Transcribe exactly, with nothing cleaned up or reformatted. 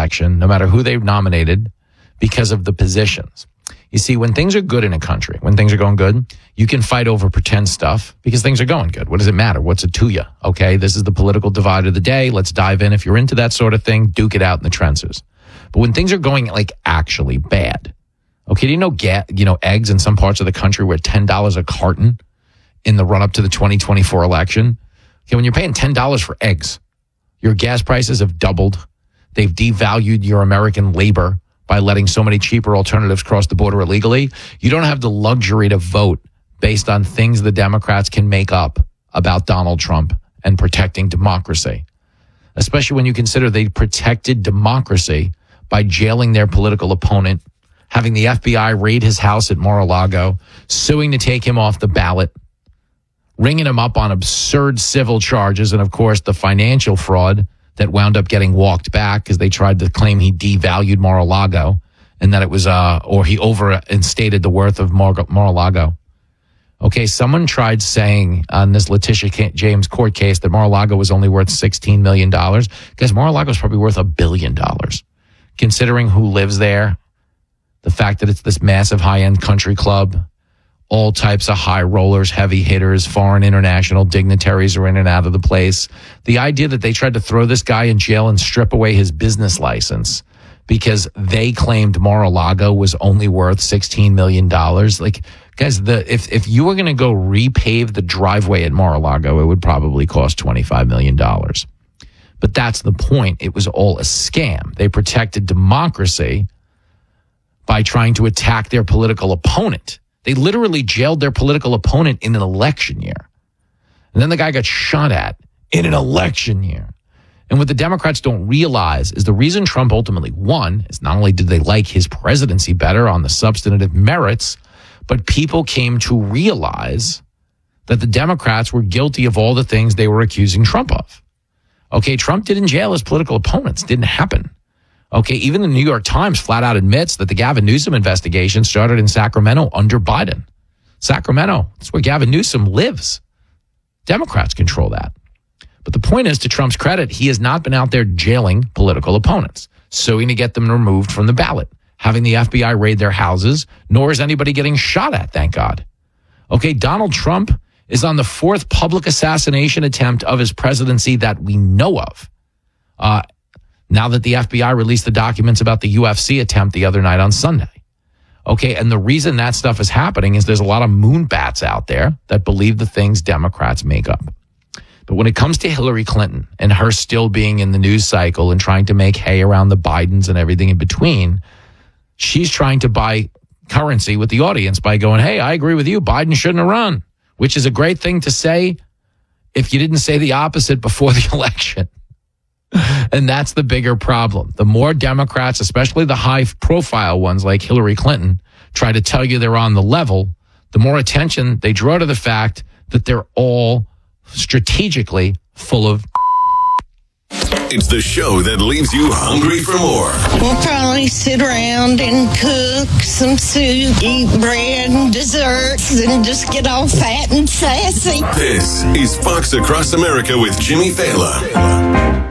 election, no matter who they've nominated, because of the positions. You see, when things are good in a country, when things are going good, you can fight over pretend stuff because things are going good. What does it matter? What's it to you? Okay, this is the political divide of the day. Let's dive in. If you're into that sort of thing, duke it out in the trenches. But when things are going like actually bad, okay, do you know, ga- you know, eggs in some parts of the country were ten dollars a carton in the run up to the twenty twenty-four election? Okay, when you're paying ten dollars for eggs, your gas prices have doubled. They've devalued your American labor by letting so many cheaper alternatives cross the border illegally. You don't have the luxury to vote based on things the Democrats can make up about Donald Trump and protecting democracy, especially when you consider they protected democracy by jailing their political opponent, having the F B I raid his house at Mar-a-Lago, suing to take him off the ballot, ringing him up on absurd civil charges, and, of course, the financial fraud that wound up getting walked back because they tried to claim he devalued Mar-a-Lago and that it was, uh, or he overinstated the worth of Mar- Mar-a-Lago. Okay, someone tried saying on this Letitia James court case that Mar-a-Lago was only worth sixteen million dollars. Guys, Mar-a-Lago is probably worth a billion dollars. Considering who lives there, the fact that it's this massive high-end country club, all types of high rollers, heavy hitters, foreign international dignitaries are in and out of the place. The idea that they tried to throw this guy in jail and strip away his business license because they claimed Mar-a-Lago was only worth sixteen million dollars. Like, guys, the if, if you were going to go repave the driveway at Mar-a-Lago, it would probably cost twenty-five million dollars. But that's the point. It was all a scam. They protected democracy by trying to attack their political opponent. They literally jailed their political opponent in an election year. And then the guy got shot at in an election year. And what the Democrats don't realize is the reason Trump ultimately won is not only did they like his presidency better on the substantive merits, but people came to realize that the Democrats were guilty of all the things they were accusing Trump of. Okay, Trump didn't jail his political opponents. Didn't happen. Okay, even the New York Times flat out admits that the Gavin Newsom investigation started in Sacramento under Biden. Sacramento, that's where Gavin Newsom lives. Democrats control that. But the point is, to Trump's credit, he has not been out there jailing political opponents, suing to get them removed from the ballot, having the F B I raid their houses, nor is anybody getting shot at, thank God. Okay, Donald Trump is on the fourth public assassination attempt of his presidency that we know of. Uh, Now that the F B I released the documents about the U F C attempt the other night on Sunday. Okay, and the reason that stuff is happening is there's a lot of moonbats out there that believe the things Democrats make up. But when it comes to Hillary Clinton and her still being in the news cycle and trying to make hay around the Bidens and everything in between, she's trying to buy currency with the audience by going, hey, I agree with you, Biden shouldn't have run, which is a great thing to say if you didn't say the opposite before the election. And that's the bigger problem. The more Democrats, especially the high-profile ones like Hillary Clinton, try to tell you they're on the level, the more attention they draw to the fact that they're all strategically full of. It's the show that leaves you hungry for more. We'll probably sit around and cook some soup, eat bread and desserts, and just get all fat and sassy. This is Fox Across America with Jimmy Fallon.